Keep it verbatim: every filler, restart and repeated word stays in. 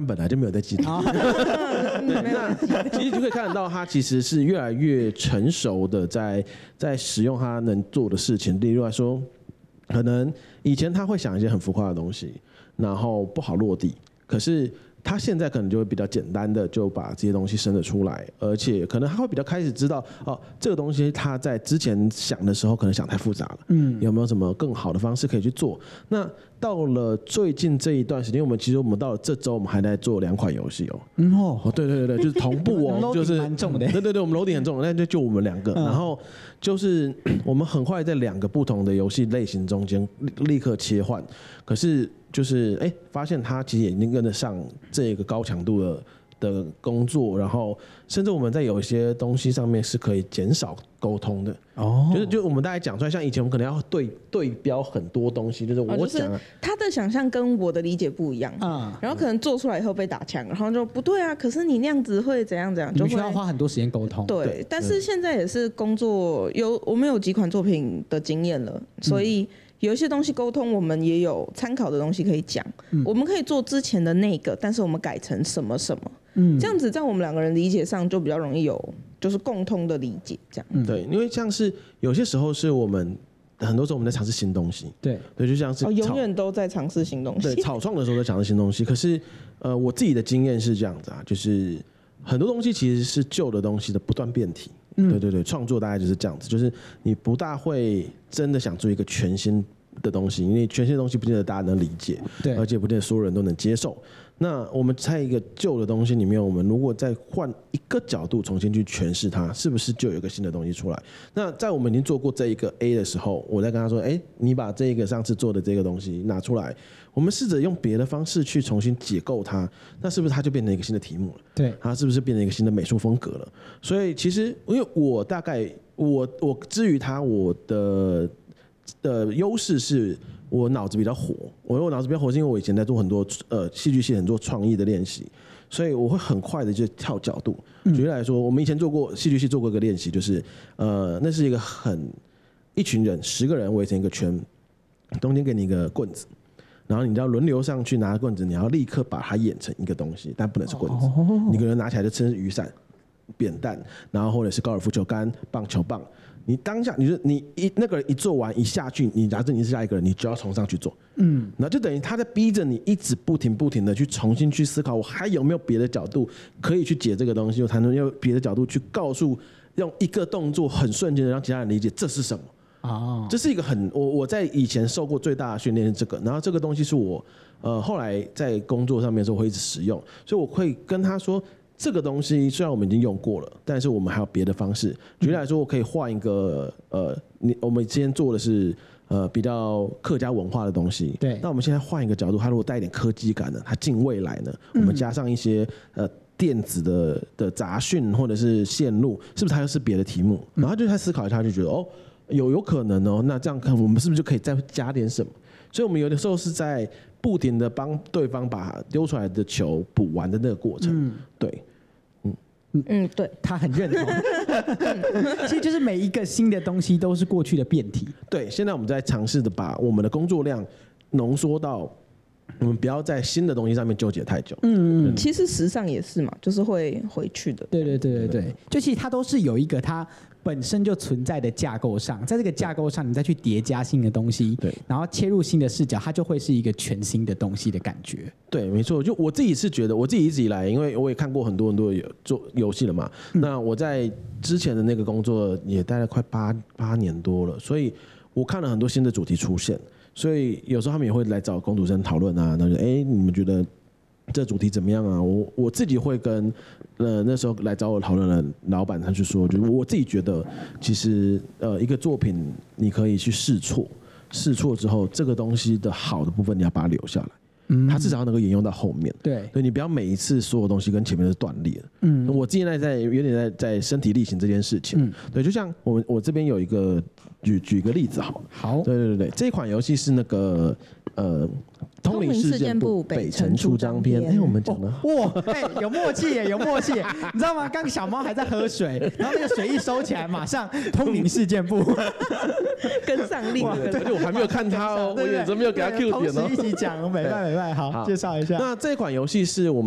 们本来就没有在记得。那其实就可以看得到，它其实是越来越成熟的在，在使用它能做的事情。例如来说，可能以前他会想一些很浮夸的东西，然后不好落地，可是他现在可能就会比较简单的就把这些东西生得出来，而且可能他会比较开始知道哦，这个东西他在之前想的时候可能想太复杂了，嗯，有没有什么更好的方式可以去做？那到了最近这一段时间，我们其实我们到了这周，我们还在做两款游戏哦。 嗯哦， 哦，对对对对，就是同步哦，就是蛮重的。 对对对，我们楼顶很重，但就就我们两个，嗯、然后就是我们很快在两个不同的游戏类型中间立刻切换，可是就是哎，发现它其实已经跟得上这个高强度的。的工作，然后甚至我们在有一些东西上面是可以减少沟通的哦，就是就我们大概讲出来，像以前我们可能要对对标很多东西，就是我讲、啊哦就是、 他的想象跟我的理解不一样啊、嗯，然后可能做出来以后被打枪，然后就不对啊，可是你那样子会怎样怎样，就会需要花很多时间沟通。 对，对但是现在也是工作有我们有几款作品的经验了，所以。嗯有一些东西沟通，我们也有参考的东西可以讲、嗯。我们可以做之前的那个，但是我们改成什么什么，嗯，这样子在我们两个人理解上就比较容易有就是共通的理解，这样。 嗯、对，因为像是有些时候是我们很多时候我们在尝试新东西， 对对，就像是、 哦、永远都在尝试新东西。 对，草创的时候在尝试新东西，可是呃，我自己的经验是这样子啊，就是很多东西其实是旧的东西的不断变体。嗯、对对对，创作大概就是这样子，就是你不大会真的想做一个全新的东西，因为全新的东西不见得大家能理解，对，而且不见得所有人都能接受。那我们在一个旧的东西里面，我们如果再换一个角度重新去诠释它，是不是就有一个新的东西出来？那在我们已经做过这一个 A 的时候，我在跟他说：“哎，你把这个上次做的这个东西拿出来，我们试着用别的方式去重新解构它，那是不是它就变成一个新的题目了？ 对， 它是不是变成一个新的美术风格了？所以其实，因为我大概我我至于它，我的的优势是。”我脑子比较活，我我脑子比较活是因为我以前在做很多呃戏剧系很多创意的练习，所以我会很快的就跳角度。举例来说，我们以前做过戏剧系做过一个练习，就是呃那是一个很一群人十个人围成一个圈，中间给你一个棍子，然后你要轮流上去拿棍子，你要立刻把它演成一个东西，但不能是棍子，你可能拿起来就称雨伞、扁担，然后或者是高尔夫球杆、棒球棒。你当下，你就你一那个人一做完一下去，你假设你是下一个人，你就要冲上去做，嗯，然后就等于他在逼着你一直不停不停的去重新去思考，我还有没有别的角度可以去解这个东西，我才能用别的角度去告诉，用一个动作很瞬间的让其他人理解这是什么啊、哦，这是一个很我我在以前受过最大的训练是这个，然后这个东西是我呃后来在工作上面的时候会一直使用，所以我会跟他说。这个东西虽然我们已经用过了，但是我们还有别的方式。举例来说，我可以换一个呃，你我们之前做的是呃比较客家文化的东西，对。那我们现在换一个角度，它如果带一点科技感呢，它进未来呢，我们加上一些呃电子的的杂讯或者是线路，是不是它又是别的题目？然后就在思考一下，就觉得哦，有有可能哦，那这样看我们是不是就可以再加点什么？所以我们有的时候是在不停的帮对方把丢出来的球补完的那个过程，嗯、对。 嗯，对， 他很认同。其实就是每一个新的东西都是过去的变体。 对，现在我们在尝试的把我们的工作量浓缩到，我们不要在新的东西上面纠结太久。 嗯嗯，其实时尚也是嘛，就是会回去的。 对对对对对，就其实它都是有一个它本身就存在的架构上，在这个架构上你再去叠加新的东西，对，然后切入新的视角，它就会是一个全新的东西的感觉。 对，没错。就我自己是觉得，我自己一直以来，因为我也看过很多很多做游戏了嘛、嗯，那我在之前的那个工作也待了快八八年多了，所以我看了很多新的主题出现，所以有时候他们也会来找工读生讨论啊，那就哎，你们觉得这主题怎么样啊？我我自己会跟呃那时候来找我讨论的老板他去说，就是我自己觉得，其实呃一个作品你可以去试错，试错之后，这个东西的好的部分你要把它留下来。它至少能够沿用到后面，对，所以你不要每一次所有东西跟前面都是断裂的。嗯，我现在在有点在在身体力行这件事情，嗯，对，就像我我这边有一个举举一个例子好了， 好， 对对对对，这一款游戏是那个呃。通灵事件簿北辰出张篇，哎，我们讲的哇，哎，有默契耶，有默契耶，你知道吗？刚小猫还在喝水，然后那个水一收起来，马上通灵事件簿跟上令， 而且我还没有看它哦，我也没有给它 Q 点哦， 同时一起讲，美拜美拜，好，介绍一下。 那这款游戏是我们。